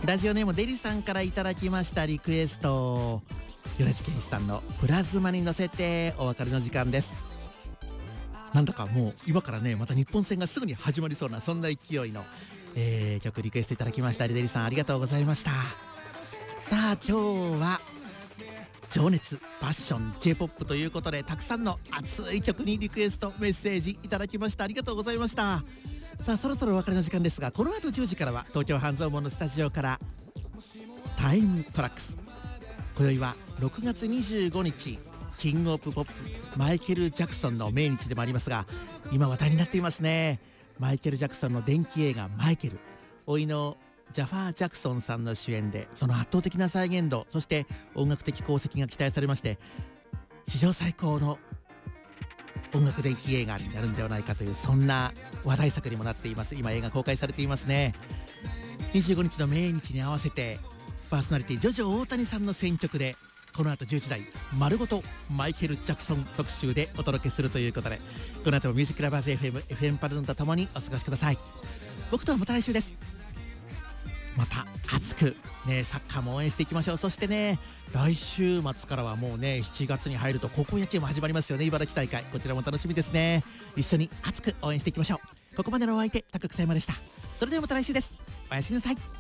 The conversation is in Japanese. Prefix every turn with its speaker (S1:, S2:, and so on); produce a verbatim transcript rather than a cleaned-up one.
S1: ラジオネームデリさんからいただきましたリクエスト、米津玄師さんのプラズマに乗せてお別れの時間です。なんだかもう今からねまた日本戦がすぐに始まりそうなそんな勢いの、えー、曲リクエストいただきました。デリさんありがとうございました。さあ今日は情熱パッション J-ポップ ということでたくさんの熱い曲にリクエストメッセージいただきました。ありがとうございました。さあそろそろお別れの時間ですが、この後じゅうじからは東京半蔵門のスタジオからタイムトラックス。今宵はろくがつにじゅうごにちキングオブポップマイケル・ジャクソンの命日でもありますが、今話題になっていますね。マイケル・ジャクソンの伝記映画マイケル、甥いのジャファー・ジャクソンさんの主演で、その圧倒的な再現度そして音楽的功績が期待されまして、史上最高の音楽伝記映画になるんではないかというそんな話題作にもなっています。今映画公開されていますね。にじゅうごにちの命日に合わせてパーソナリティジョジョ大谷さんの選曲でこの後じゅうじ台丸ごとマイケル・ジャクソン特集でお届けするということで、この後もミュージックラバーズ エフエム、エフエム パルルンとともにお過ごしください。僕とはまた来週です。また熱くねサッカーも応援していきましょう。そしてね来週末からはもうねしちがつに入ると高校野球も始まりますよね。茨城大会、こちらも楽しみですね。一緒に熱く応援していきましょう。ここまでのお相手高草山でした。それではまた来週です。おやすみなさい。